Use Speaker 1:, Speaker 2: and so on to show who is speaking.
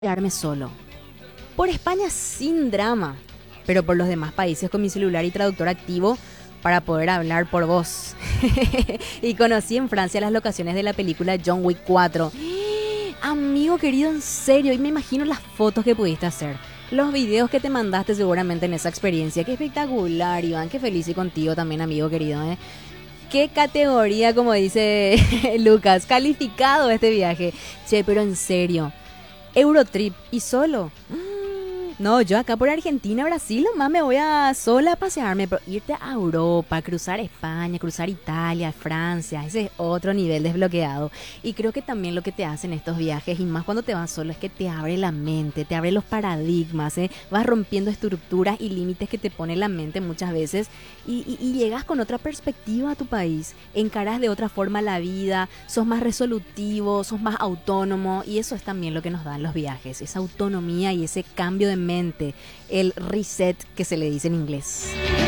Speaker 1: quedarme solo. Por España sin drama, pero por los demás países con mi celular y traductor activo para poder hablar por voz. Y conocí en Francia las locaciones de la película John Wick 4. Amigo querido, en serio, y me imagino las fotos que pudiste hacer. Los videos que te mandaste seguramente en esa experiencia. Qué espectacular, Iván. Qué feliz y contigo también, amigo querido, ¿eh? Qué categoría, como dice Lucas. Calificado este viaje. Che, pero en serio. Eurotrip y solo. No, yo acá por Argentina, Brasil, nomás me voy a sola a pasearme, pero irte a Europa, cruzar España, cruzar Italia, Francia, ese es otro nivel desbloqueado. Y creo que también lo que te hacen estos viajes, y más cuando te vas solo, es que te abre la mente, te abre los paradigmas, ¿eh? Vas rompiendo estructuras y límites que te pone la mente muchas veces y llegas con otra perspectiva a tu país, encarás de otra forma la vida, sos más resolutivo, sos más autónomo y eso es también lo que nos dan los viajes, esa autonomía y ese cambio de mente, el reset que se le dice en inglés.